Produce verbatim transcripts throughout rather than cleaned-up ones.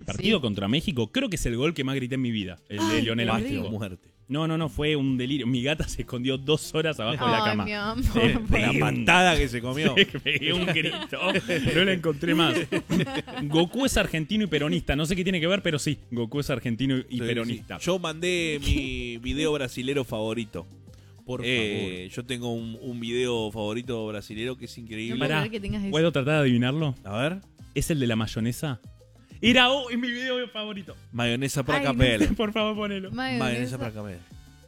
partido Sí. contra México, creo que es el gol que más grité en mi vida, el de Ay, Lionel qué Messi. rico. muerte. No, no, no, fue un delirio. Mi gata se escondió dos horas abajo de la Ay, cama. mi amor. Sí, La pegué un- patada que se comió. sí, pegué un grito. No la encontré más. Goku es argentino y peronista. No sé qué tiene que ver, pero sí, Goku es argentino y Sí, peronista. sí. Yo mandé mi video brasilero favorito. Por Eh, yo tengo un, un video favorito brasilero que es No increíble. puedo Pará, creer que tengas eso. ¿puedo tratar de adivinarlo? A ver. ¿Es el de la mayonesa? Era oh, es mi video favorito. Mayonesa para Ay, capel. Por favor, ponelo. Mayonesa para capel.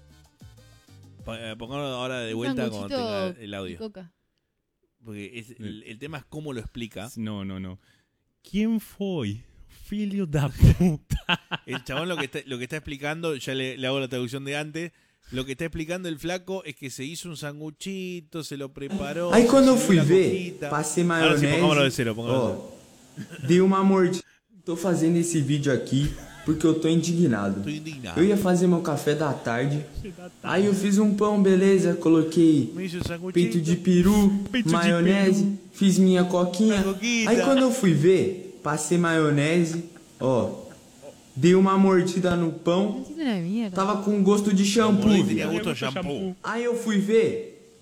Póngalo ahora de Un vuelta cuando sanguchito tenga el audio. Coca. Porque es- el, el tema es cómo lo explica. No, no, no. ¿Quién fue? Filho da puta. El chabón lo que está, lo que está explicando, ya le, le hago la traducción de antes. Lo que está explicando el flaco es que se hizo un sanguchito, se lo preparó. Aí quando eu sirvió fui la ver, coquita. passei Ahora sí, maionese. pongámoslo de cero, pongámoslo de Ó, dei uma mordida. Tô fazendo esse vídeo aqui porque eu tô indignado. Estoy indignado. Eu ia fazer meu café da tarde. Aí eu fiz um pão, beleza? Coloquei Me hice un sanguchito. peito de peru, Peito de maionese, fiz minha coquinha. Uma coquita. Aí quando eu fui ver, passei maionese, ó. Dei uma mordida no pão, Necesito una mierda. tava com gosto de shampoo. Mordí, tenía viado. gusto a shampoo. Aí eu fui ver,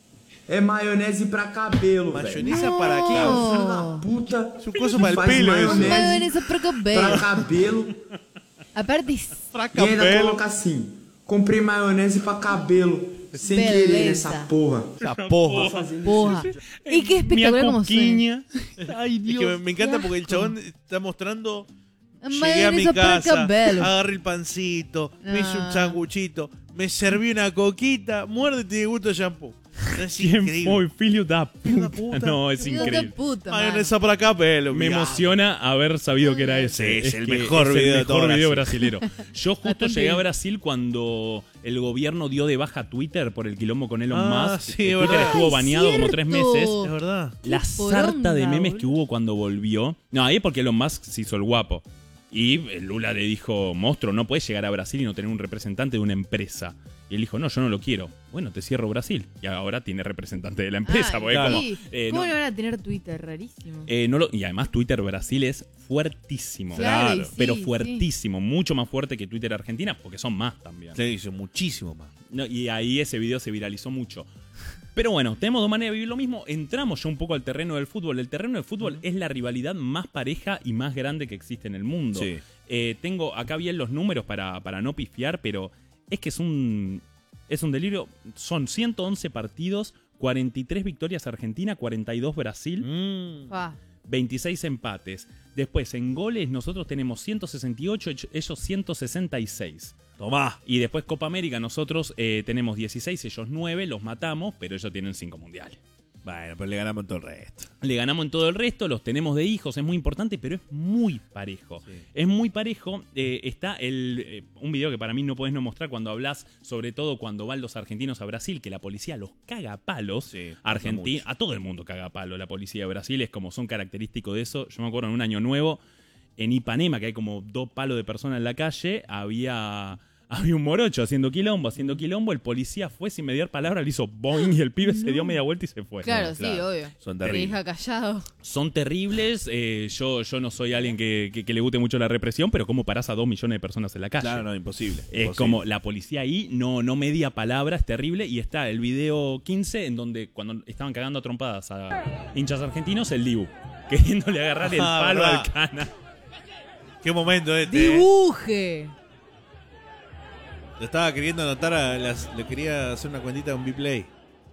é maionese pra cabelo, velho. Mayonesa para No. qué? Filho da puta. Es un coso para el Faz pelo eso. maionese Mayonesa para pra cabelo. cabelo. Aparte, Para E ainda capel. coloca assim: comprei maionese pra cabelo. Sem Beleza. querer nessa porra. Esa porra. porra. Y qué espectacular como suena. coquiña. Ay, Es que Dios. me, me encanta qué porque el asco. chabón está mostrando. Llegué a Mayonesa mi para casa, cabello. agarré el pancito, me hice un Ah. sanguchito, me serví una coquita, muérdete de gusto de shampoo. Es ¿Quién increíble. fue? Filho da puta. puta. No, es Hijo de increíble. puta, mano. Mayonesa para capelo. Me mirá. emociona haber sabido que era ese. Sí, es el que mejor es video el de todo mejor video Brasil. brasilero. Yo justo Bastante llegué a bien. Brasil cuando el gobierno dio de baja Twitter por el quilombo con Elon Ah, Musk. sí, Eh, es Twitter verdad. estuvo Ay, baneado como tres cierto. meses. Es verdad. La Qué sarta de poronga, memes que boludo. hubo cuando volvió. No, ahí es porque Elon Musk se hizo el guapo. Y Lula le dijo, monstruo, no puedes llegar a Brasil y no tener un representante de una empresa. Y él dijo, no, yo no lo quiero. Bueno, te cierro Brasil. Y ahora tiene representante de la empresa. Ay, porque claro. como, sí. eh, ¿Cómo no, le van a tener Twitter? Rarísimo. eh, no lo- y además Twitter Brasil es fuertísimo. Claro, y sí, pero sí. fuertísimo. Mucho más fuerte que Twitter Argentina, porque son más también. Se hizo muchísimo más. No, y ahí ese video se viralizó mucho. Pero bueno, tenemos dos maneras de vivir lo mismo. Entramos ya un poco al terreno del fútbol. El terreno del fútbol es la rivalidad más pareja y más grande que existe en el mundo. Sí. Eh, tengo acá bien los números para, para no pifiar, pero es que es un, es un delirio. Son ciento once partidos, cuarenta y tres victorias Argentina, cuarenta y dos Brasil, Mm. Fa. veintiséis empates. Después en goles nosotros tenemos ciento sesenta y ocho, ellos ciento sesenta y seis. Tomá. Y después Copa América nosotros eh, tenemos dieciséis, ellos nueve, los matamos, pero ellos tienen cinco mundiales. Bueno, pero le ganamos en todo el resto. Le ganamos en todo el resto, los tenemos de hijos, es muy importante, pero es muy parejo. Sí. Es muy parejo. eh, está el, eh, un video que para mí no podés no mostrar cuando hablas, sobre todo cuando van los argentinos a Brasil, que la policía los caga a palos. Sí, Argentina, mucho. a todo el mundo caga a palo la policía de Brasil, es como son característicos de eso. Yo me acuerdo en un año nuevo, en Ipanema, que hay como dos palos de personas en la calle, había... Había un morocho haciendo quilombo, haciendo quilombo, el policía fue sin mediar palabra, le hizo boing y el pibe se dio media vuelta y se fue. Claro, No, sí, obvio. Son Te terribles. deja callado. Son terribles, eh, yo, yo no soy alguien que, que, que le guste mucho la represión, pero ¿cómo parás a dos millones de personas en la calle? Claro, no, imposible. Es imposible. como la policía ahí no, no media palabra, es terrible. Y está el video quince en donde cuando estaban cagando a trompadas a hinchas argentinos, el Dibu, queriéndole agarrar el Ah, palo verdad. al Cana. Qué momento este. eh. ¡Dibuje! Lo estaba queriendo anotar a las. Le quería hacer una cuentita con B-Play.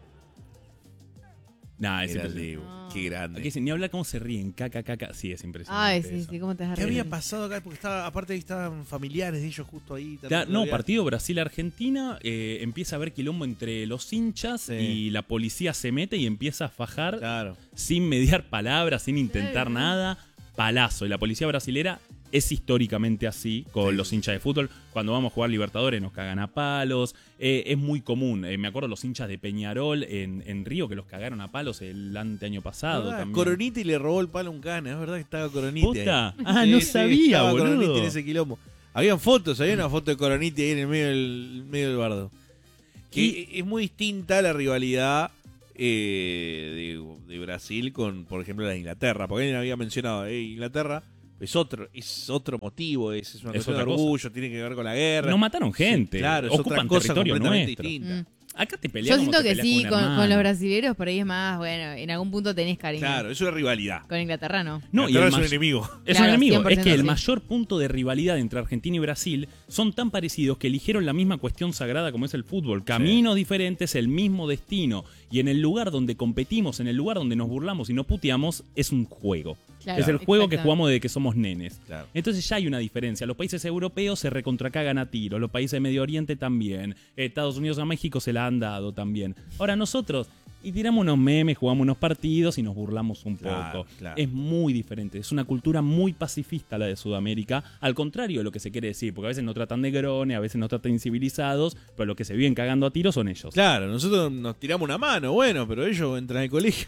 Nah, es Era el impresionante. Dibu. Qué grande. Aquí dicen, ni hablar cómo se ríen, caca, caca. Sí, es impresionante. Ay, sí, eso. sí, ¿cómo te vas a ¿Qué reír? había pasado acá? Porque estaba, aparte ahí estaban familiares de ellos justo ahí. también Claro, no, todavía. partido Brasil-Argentina, eh, empieza a haber quilombo entre los hinchas Sí. y la policía se mete y empieza a fajar Claro. sin mediar palabras, sin intentar Claro. nada, palazo. Y la policía brasilera es históricamente así con Sí. los hinchas de fútbol. Cuando vamos a jugar Libertadores nos cagan a palos. Eh, es muy común. Eh, me acuerdo los hinchas de Peñarol en, en Río que los cagaron a palos el anteaño pasado. ¿Verdad? También. Coroniti le robó el palo a un Cana. Es verdad que estaba Coroniti. ¿Posta? ahí. Ah, Sí, no sí, sabía, estaba boludo. Coroniti en ese quilombo. Habían fotos, había una foto de Coroniti ahí en el medio del, medio del bardo. Que es muy distinta la rivalidad eh, de, de Brasil con, por ejemplo, la de Inglaterra. Porque alguien había mencionado, eh, Inglaterra, es otro, es otro motivo, es, es una Es cuestión de otra cosa. orgullo, tiene que ver con la guerra. No mataron gente. Sí, claro, es ocupan otra cosa territorio completamente nuestro. distinta. Mm. Acá te Yo peleas como siento te que peleas sí, un con, con hermano. los brasileños por ahí es más, bueno, en algún punto tenés cariño. Claro, es una rivalidad. Con Inglaterra no. No, y Inglaterra el es un mayor- enemigo. Es Claro, un enemigo. cien por Es que ciento el sí. mayor punto de rivalidad entre Argentina y Brasil son tan parecidos que eligieron la misma cuestión sagrada como es el fútbol. Caminos diferentes, el mismo destino. Y en el lugar donde competimos, en el lugar donde nos burlamos y nos puteamos, es un juego. Claro, es el juego que exactamente. jugamos desde que somos nenes. Claro. Entonces ya hay una diferencia. Los países europeos se recontracagan a tiros, los países de Medio Oriente también. Estados Unidos a México se la han dado también. Ahora nosotros, y tiramos unos memes, jugamos unos partidos y nos burlamos un Claro, poco. claro. Es muy diferente. Es una cultura muy pacifista la de Sudamérica, al contrario de lo que se quiere decir, porque a veces no tratan de grones, a veces no tratan de incivilizados, pero los que se viven cagando a tiros son ellos. Claro, nosotros nos tiramos una mano, bueno, pero ellos entran al colegio,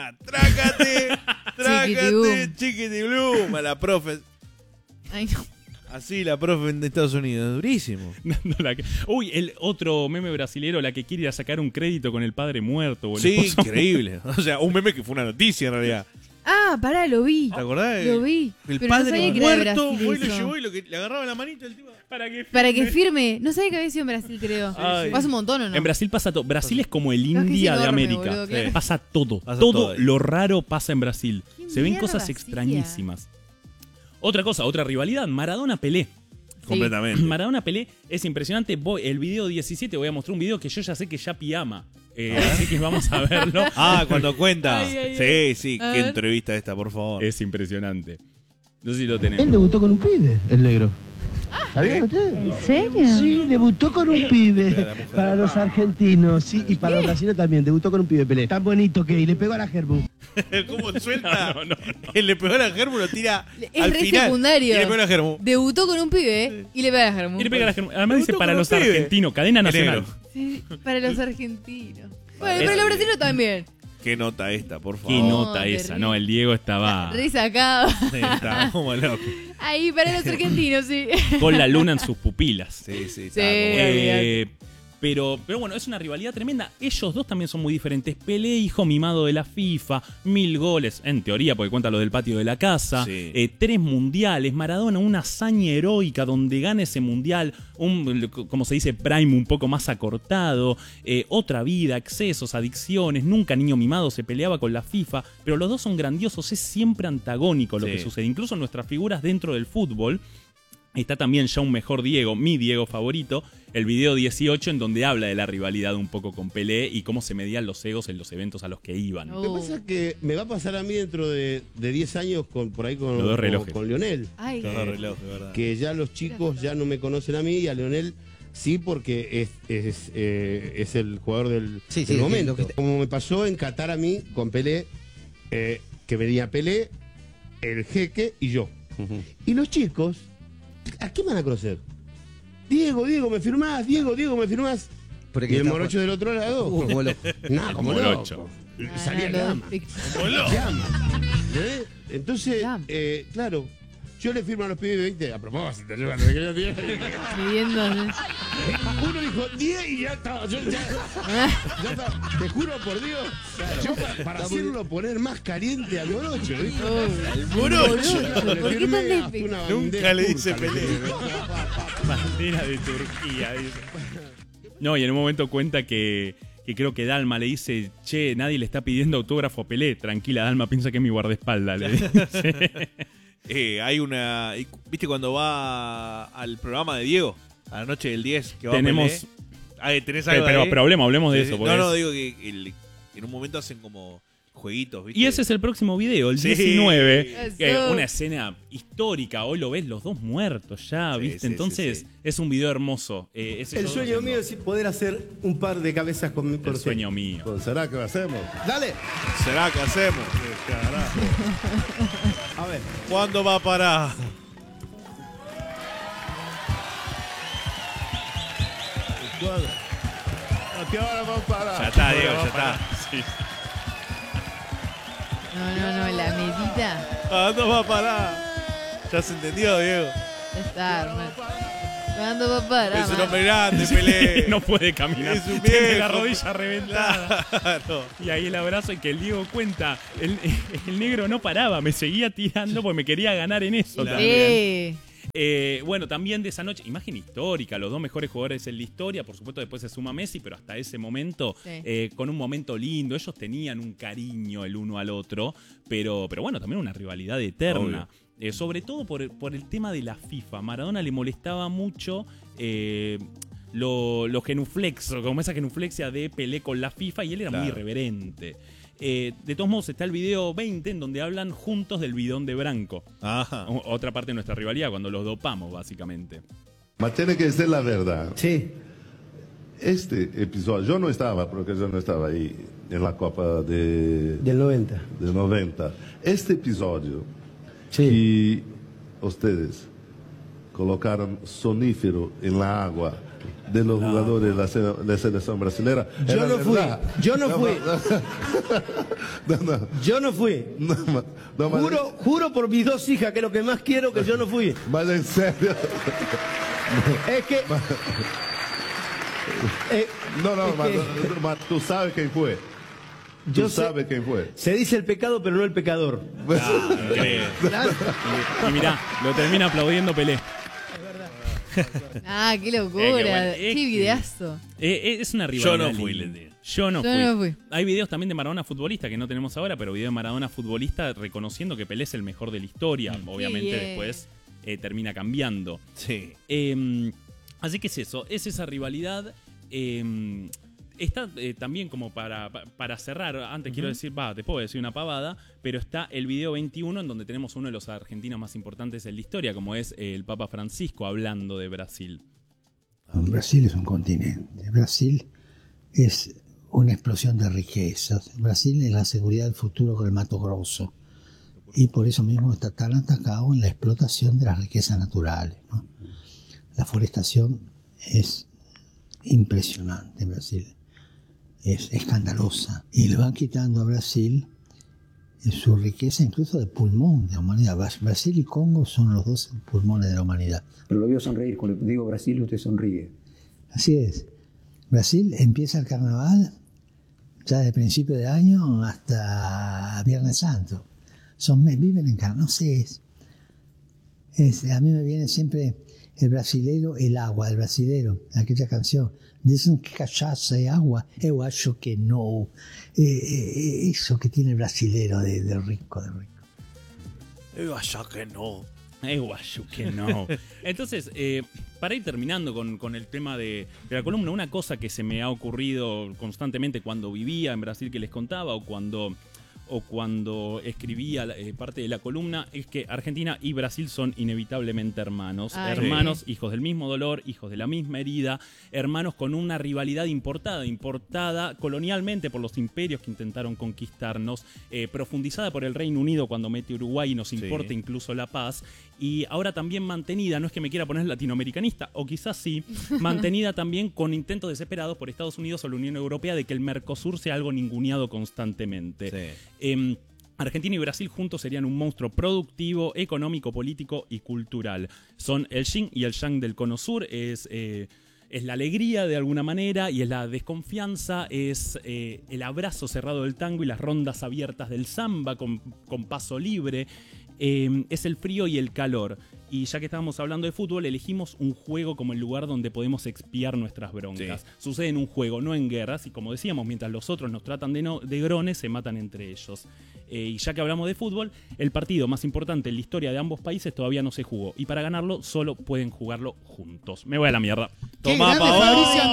trácate, trácate, Chiquitibum. chiquitiblum, a la profe. Ay, no. Así la profe de Estados Unidos, durísimo. No, la que- Uy, el otro meme brasilero, la que quiere ir a sacar un crédito con el padre muerto. o el Sí, esposo increíble. O sea, un meme que fue una noticia en realidad. Ah, pará, lo vi. ¿Te acordás? Lo vi. El pero no padre sabía que era de muerto Brasil fue y lo eso. llevó y lo que, le agarraba la manita el tipo. Para que Para que firme. No sabía que había sido en Brasil, creo. Ay. ¿Pasa un montón o no? En Brasil pasa todo. Brasil es como el es que es India de enorme, América. boludo, claro. Sí. Pasa todo. Pasa todo todo ahí. lo raro pasa en Brasil. ¿Qué Se ven mierda cosas hacía? extrañísimas. Otra cosa, otra rivalidad. Maradona-Pelé. Completamente. Maradona-Pelé es impresionante. Voy, el video diecisiete, voy a mostrar un video que yo ya sé que Yapi ama. Eh, así que vamos a verlo. Ah, cuando cuenta. Ay, ay, sí, ay. sí, A qué ver. entrevista esta, por favor. Es impresionante. No sé si lo Él tenemos. debutó con un pibe, el negro. ¿Sabían ustedes? ¿En serio? Sí, debutó con un pibe. La mujer. Para los argentinos, sí, y para los brasileños también. Debutó con un pibe, Pelé. Tan bonito que y le pegó a la Gerbu. ¿Cómo suelta? No, no, no. Él le pegó a la Germu, lo tira Es al re final. secundario. Y le pegó a la Germu. Debutó con un pibe y le pega a Germán. Y le pega la germ- Además dice Debutó para con los un pibe. argentinos, cadena nacional. Negro. Sí, para los argentinos. Bueno, Es- pero los brasileños también. Qué nota esta, por Qué favor. nota terrible. esa, ¿no? El Diego estaba Re sacado. Sí, está como loco. Ahí, para los argentinos, sí. con la luna en sus pupilas. Sí, sí, Sí. está como- Eh, pero, pero bueno, es una rivalidad tremenda. Ellos dos también son muy diferentes. Pelé, hijo mimado de la FIFA, mil goles, en teoría, porque cuenta lo del patio de la casa. Sí. Eh, tres mundiales. Maradona, una hazaña heroica donde gana ese mundial. Un, como se dice, prime un poco más acortado. Eh, otra vida, excesos, adicciones. Nunca niño mimado se peleaba con la FIFA. Pero los dos son grandiosos. Es siempre antagónico lo Sí. que sucede. Incluso nuestras figuras dentro del fútbol. Está también ya un mejor Diego, mi Diego favorito, el video dieciocho en donde habla de la rivalidad un poco con Pelé y cómo se medían los egos en los eventos a los que iban. Oh. Lo que pasa es que me va a pasar a mí dentro de, de diez años con, por ahí con, Los dos con, relojes. con Lionel. Ay, Los dos relojes, ¿verdad? Que ya los chicos ya no me conocen a mí y a Lionel sí, porque es, es, eh, es el jugador del, Sí, sí, del sí, momento. lo que te- Como me pasó en Qatar a mí con Pelé, eh, que venía Pelé, el Jeque y yo. Y los chicos, ¿a quién van a conocer? Diego, Diego, ¿me firmás? Diego, Diego, ¿me firmás? Porque Y el está- morocho del otro lado. Uh, como loco. No, como Morocho. loco. ah, Salía lo- llama. Llama. ¿Eh? Entonces, Llama. eh, claro, yo le firmo a los pibes de veinte, a propósito, yo cuando me quería diez. Escribiendo. Uno dijo diez y ya estaba, yo ya, ya estaba, te juro por Dios, yo para, para hacerlo poner más caliente al morocho, ¿viste? El morocho. Claro, le ¿Por qué firmé tan hasta despe- una Nunca bandera le dice turca, le Pelé. firmé. Bandera de Turquía, dice. No, y en un momento cuenta que, que creo que Dalma le dice, che, nadie le está pidiendo autógrafo a Pelé. Tranquila, Dalma piensa que es mi guardaespaldas. Le dice. Eh, hay una. ¿Viste cuando va al programa de Diego? A la noche del diez, que va Tenemos- Pelé. Ah, ¿tenés Pero, algo pero, ahí? pero hablemos, hablemos de Sí, eso. sí. porque No, no, es- digo que el- en un momento hacen como jueguitos, ¿viste? Y ese es el próximo video, el Sí. diecinueve. Eso. que una escena histórica. Hoy lo ves los dos muertos ya, Sí, ¿viste? sí, Entonces, sí, sí. es un video hermoso. Eh, ese El yo sueño lo tengo. mío es poder hacer un par de cabezas con mi El sueño mío. Pues, ¿será que lo hacemos? Dale. ¿Será que hacemos? A ver. ¿Cuándo va a parar? ¿A qué hora vamos para? Ya está, Diego, ya está. Sí. No, no, no, la medita. ¿Cuándo va a parar? Ya se entendió, Diego. Ya está, hermano. Fernando Papara. Es un hombre grande, Pelé. No puede caminar. Es un Tiene viejo. la rodilla reventada. Claro. Y ahí el abrazo y que el Diego cuenta. El, el negro no paraba, me seguía tirando porque me quería ganar en eso. Claro. también. Sí. Eh, bueno, también de esa noche, imagen histórica, los dos mejores jugadores en la historia, por supuesto después se suma Messi, pero hasta ese momento, Sí. eh, con un momento lindo, ellos tenían un cariño el uno al otro, pero, pero bueno, también una rivalidad eterna. Eh, sobre todo por, por el tema de la FIFA. Maradona le molestaba mucho eh, lo, lo genuflexo, como esa genuflexia de Pelé con la FIFA, y él era Claro. muy irreverente. Eh, de todos modos, está el video veinte en donde hablan juntos del bidón de Branco. Ajá. O- Otra parte de nuestra rivalidad, cuando los dopamos, básicamente. Ma tiene que ser la verdad. Sí. Este episodio, yo no estaba, porque yo no estaba ahí en la Copa de, Del noventa. de noventa. Este episodio, Sí. que ustedes colocaron sonífero en la agua de los jugadores de la, se- de la selección brasileña. Yo era no fui. verdad. Yo no fui. No, no, Yo no fui. no, ma- no, ma- Juro, juro por mis dos hijas, que es lo que más quiero, que yo no fui. Mas en serio. Es que. Eh, No, no, es ma- que no, ma- tú sabes quién fue. yo Tú sé- sabes quién fue. se dice el pecado, pero no el pecador. Increíble. Y, y mirá, lo termina aplaudiendo Pelé. Ah, qué locura. Eh, qué bueno. Es Qué que- videazo. Eh, eh, es una Yo rivalidad. no fui, linda. les digo. Yo no Yo fui. no fui. Hay videos también de Maradona futbolista que no tenemos ahora, pero video de Maradona futbolista reconociendo que Pelé es el mejor de la historia. Obviamente bien. después eh, termina cambiando. Sí. Eh, así que es eso, es esa rivalidad. eh, está eh, también como para, pa- para cerrar, antes quiero decir, va, te puedo decir una pavada, pero está el video veintiuno en donde tenemos uno de los argentinos más importantes en la historia, como es el Papa Francisco hablando de Brasil. Brasil es un continente. Brasil es una explosión de riquezas. Brasil es la seguridad del futuro con el Mato Grosso. Y por eso mismo está tan atacado en la explotación de las riquezas naturales, ¿no? La forestación es impresionante en Brasil. Es escandalosa. Y le van quitando a Brasil su riqueza incluso de pulmón de la humanidad. Brasil y Congo son los dos pulmones de la humanidad. Pero lo veo sonreír. Cuando digo Brasil, usted sonríe. Así es. Brasil empieza el carnaval ya de principio de año hasta Viernes Santo. Son, viven en carnaval. No sé, es, es- a mí me viene siempre el brasilero, el agua, el brasilero, aquella canción. Dicen que cachaza es agua. Yo acho que no. Eh, eh, eso que tiene el brasilero de, de rico, de rico. Yo allá que no. Eh, guayu, que no. Entonces, eh, para ir terminando con, con el tema de, de la columna, una cosa que se me ha ocurrido constantemente cuando vivía en Brasil que les contaba o cuando, o cuando escribía eh, parte de la columna es que Argentina y Brasil son inevitablemente hermanos. Ay, hermanos, hijos del mismo dolor, hijos de la misma herida, hermanos con una rivalidad importada, importada colonialmente por los imperios que intentaron conquistarnos, eh, profundizada por el Reino Unido cuando mete Uruguay y nos importa Sí. incluso la paz, y ahora también mantenida, no es que me quiera poner latinoamericanista, o quizás sí, mantenida también con intentos desesperados por Estados Unidos o la Unión Europea de que el Mercosur sea algo ninguneado constantemente. Sí. Em, Argentina y Brasil juntos serían un monstruo productivo, económico, político y cultural. Son el yin y el yang del cono sur, es... eh, es la alegría de alguna manera y es la desconfianza, es eh, el abrazo cerrado del tango y las rondas abiertas del samba con, con paso libre, eh, es el frío y el calor. Y ya que estábamos hablando de fútbol, elegimos un juego como el lugar donde podemos expiar nuestras broncas. Sí. Sucede en un juego, no en guerras, y como decíamos, mientras los otros nos tratan de, no, de grones, se matan entre ellos. Eh, y ya que hablamos de fútbol, el partido más importante en la historia de ambos países todavía no se jugó. Y para ganarlo, solo pueden jugarlo juntos. Me voy a la mierda. ¡Qué Tomá, grande Paolo. Fabricio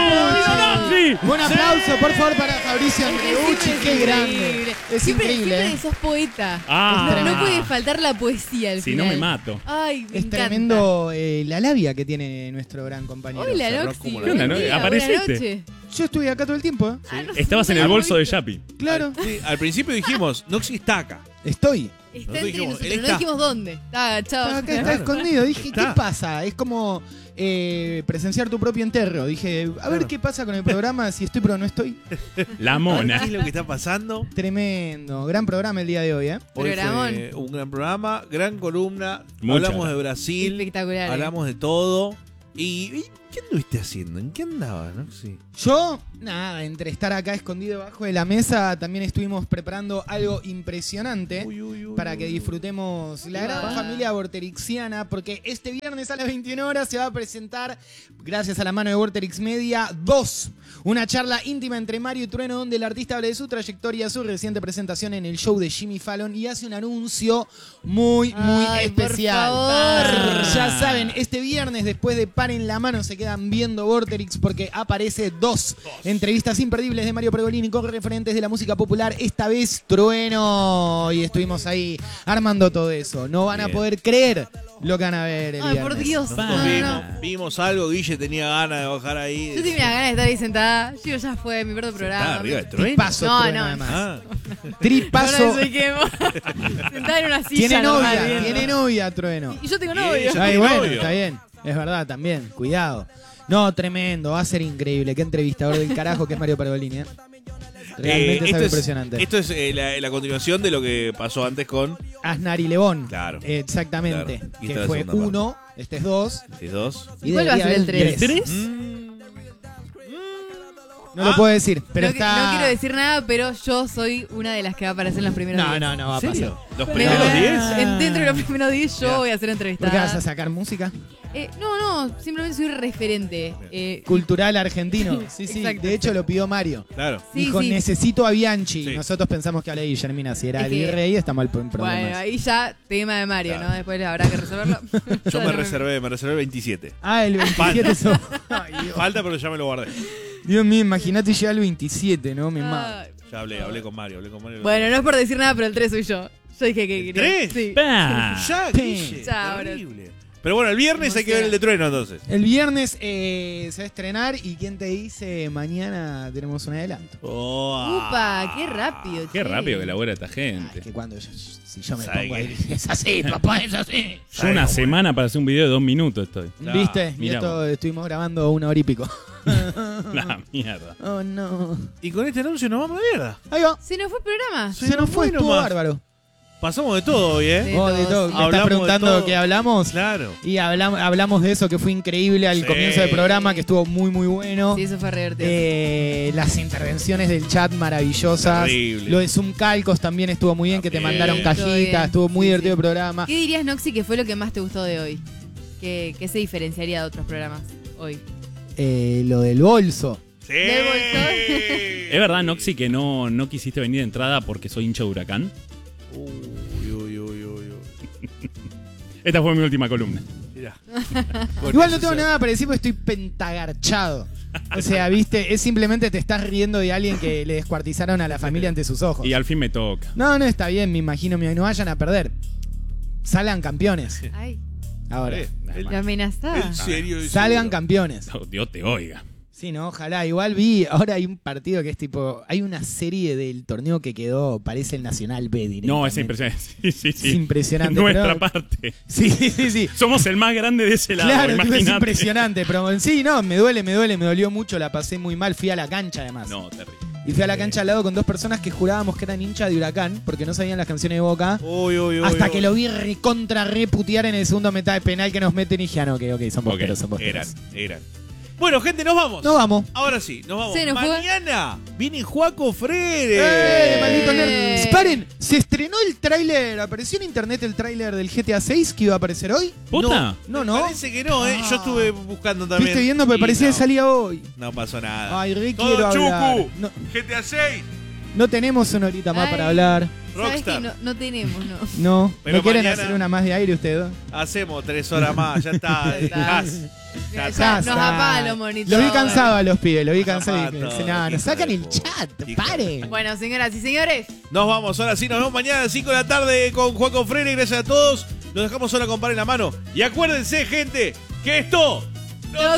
Andreucci! ¡Sí! Buen aplauso, por favor, para Fabricio Andreucci. ¡Qué grande! Es siempre, increíble, Siempre ¿eh? sos poeta. Ah. no, no puede faltar la poesía al Si final. no me mato. Ay, me Es encanta. tremendo eh, la labia que tiene nuestro gran compañero. Hola, Cerró Noxi. como la- Buen ¿Qué onda, no? día, ¿Apareciste? buenas noches. Yo estuve acá todo el tiempo, ¿eh? Ah, no, Estabas en no el lo bolso de viste. Yapi. Claro. Sí, al principio dijimos, Noxi está acá. Estoy. Está Nosotros entre dijimos, nosotros, él no está. dijimos dónde. Está agachado. Está acá, está Claro. escondido. Dije, Está. ¿qué pasa? Es como eh, presenciar tu propio entierro. Dije, a ver Claro. qué pasa con el programa, si estoy pero no estoy. La ¿Qué mona. es lo que está pasando? Tremendo. Gran programa el día de hoy, ¿eh? Hoy Programón. fue un gran programa, gran columna. Muchas Hablamos de gracias. Brasil, Espectacular. ¿eh? hablamos de todo. ¿Y, y qué anduviste haciendo? ¿En qué andabas? No? Sí. Yo, nada, entre estar acá escondido debajo de la mesa, también estuvimos preparando algo impresionante Uy, uy, uy, para que uy. disfrutemos la gran Ah. familia vorterixiana, porque este viernes a las veintiuna horas se va a presentar, gracias a la mano de Vorterix Media, dos. Una charla íntima entre Mario y Trueno, donde el artista habla de su trayectoria, su reciente presentación en el show de Jimmy Fallon y hace un anuncio muy, muy Ay, por especial. favor. Ya saben, este viernes, después de Pan en la Mano, se quedan viendo Vorterix porque aparece dos entrevistas imperdibles de Mario Pergolini con referentes de la música popular. Esta vez Trueno. Y estuvimos ahí armando todo eso. No van a Bien. poder creer lo que van a ver el Ay, viernes. por Dios. Nosotros No, no, vimos, no. vimos algo, Guille tenía ganas de bajar ahí. Yo tenía ganas de estar ahí sentada. Yo ya fue, mi perro programa. Está arriba de Trueno. Tripazo, No, Trueno, no. además. Ah, Tripazo. Ahora soy quemo. Sentada en una silla. Tiene normal, novia, viendo. tiene novia, Trueno. Y yo tengo Y novio. ella- Ay, tiene bueno, novio. está bien. Es verdad, también. Cuidado. No, tremendo. Va a ser increíble. Qué entrevistador del carajo que es Mario Pergolini. ¿eh? Realmente eh, es esto algo es, impresionante. esto es eh, la, la continuación de lo que pasó antes con Aznar y Lebón. Claro. Exactamente. Claro. Y Que esta es la fue segunda parte. uno, este es dos. T dos. Y ¿Cuál va a debería ser el haber tres? ¿Tres? No lo puedo decir, pero no, está... no quiero decir nada, pero yo soy una de las que va a aparecer en los primeros No, diez. no, no va a ¿En serio? pasar. ¿Los Me- primeros me- diez? en- Dentro de los primeros diez yo Ya. voy a ser ¿Por qué entrevistada. vas a sacar música? Eh, no, no, simplemente soy referente. Eh, Cultural argentino. Sí, sí. Exacto. De hecho, lo pidió Mario. Claro. Sí, Dijo, sí. necesito a Bianchi. Sí. Nosotros pensamos que habla de Guillermina. Si era Es el que- virrey, está mal en problemas. bueno, ahí ya tema de Mario, Claro. ¿no? Después habrá que resolverlo. Yo me reservé, me reservé el veintisiete. Ah, el veintisiete son... Ay, Dios. Falta, pero ya me lo guardé. Dios mío, imagínate ya el veintisiete, ¿no? Me mato. Ay. Ya hablé, hablé con Mario, hablé con Mario. Bueno, no es por decir nada, pero el tres soy yo. Yo dije que ¿El quería. tres? Sí. Pa. Ya, Sí. Guille, Ya, ahora- terrible. Pero bueno, el viernes hay que ver el de Trueno entonces. El viernes eh, se va a estrenar y ¿quién te dice? Mañana tenemos un adelanto. Upa, qué rápido. Qué che. rápido que elabora esta Ay, gente. que cuando yo, si yo me ¿Sabe pongo qué? ahí, es así, papá, es así. Yo una semana para hacer un video de dos minutos estoy. Claro, ¿Viste? Y mirá esto vos. estuvimos grabando una hora y pico. La mierda. Oh, no. Y con este anuncio nos vamos a la mierda. Ahí va. Se nos fue el programa. Sí. Se nos fue, fue estuvo nomás. bárbaro. Pasamos de todo hoy, ¿eh? Sí. Oh, de todo. Sí. ¿Me Hablamos estás de preguntando todo. de qué hablamos? Claro. Y hablamos, hablamos de eso que fue increíble al Sí. comienzo del programa, que estuvo muy, muy bueno. Sí, eso fue re divertido. Eh, las intervenciones del chat maravillosas. Terrible. Lo de Zoom Calcos también estuvo muy bien, que te También. mandaron Estuvo cajitas. bien. Estuvo muy Sí, divertido sí. el programa. ¿Qué dirías, Noxy, que fue lo que más te gustó de hoy? ¿Qué, qué se diferenciaría de otros programas hoy? Eh, lo del bolso. Sí. ¿Del bolsón? ¿Es verdad, Noxy, que no, no quisiste venir de entrada porque soy hincha de Huracán? Uy, uy, uy, uy, uy. Esta fue mi última columna. Mirá. Igual no tengo nada para decir porque estoy pentagarchado. O sea, viste, es simplemente te estás riendo de alguien que le descuartizaron a la familia ante sus ojos. Y al fin me toca. No, no, está bien, me imagino, me- no vayan a perder. Salgan campeones. Ay, Ahora. Eh, el- la amenazada. ¿En serio? Salgan seguro? campeones. Oh, Dios te oiga. Sí, no, ojalá. Igual vi, ahora hay un partido que es tipo, hay una serie del torneo que quedó, parece el Nacional B directamente. No, es impresionante. Sí, sí, sí. Es impresionante, Nuestra pero- parte. Sí, sí, sí. Somos el más grande de ese lado, Claro, tipo, es imagínate. impresionante, pero sí, no, me duele, me duele, me dolió mucho, la pasé muy mal, fui a la cancha además. No, terrible. Y fui a la cancha al lado con dos personas que jurábamos que eran hinchas de Huracán, porque no sabían las canciones de Boca. Uy, uy, uy, Hasta uy. que lo vi recontra reputear en el segundo metad de penal que nos meten y dije, ah, no, ok, ok, son Ok, bosteros, son Eran, bosteros. eran. Bueno, gente, nos vamos. No vamos. Ahora sí, nos vamos. Se nos fue. Mañana viene Juaco Freire. ¡Eh, maldito nerd! Eh. Paren, se estrenó el tráiler, apareció en internet el tráiler del G T A seis que iba a aparecer hoy. ¿Puta? No, Me no. Parece que no, ¿eh? Ah. Yo estuve buscando también. Viste viendo, pero Y parecía no, que salía hoy. No pasó nada. Ay, re Todo quiero hablar. chucu. No, G T A seis. no tenemos una horita más Ay. para hablar. ¿Sabes Rockstar. que no, no tenemos, no? No, Pero ¿no quieren mañana- hacer una más de aire ustedes dos? Hacemos tres horas más. Ya está. Ya está. Gas. Ya, Ya ya, está. nos apagan los monitores. Los vi cansados a los pibes, los vi cansados. Zapato, y dicen, no, hijo nos sacan de el puta. chat, Hijo de paren. Bueno, señoras y señores, Nos vamos, ahora sí, nos vemos mañana a las cinco de la tarde con Juaco Freire. Gracias a todos. Nos dejamos ahora con Par en la mano. Y acuérdense, gente, que esto no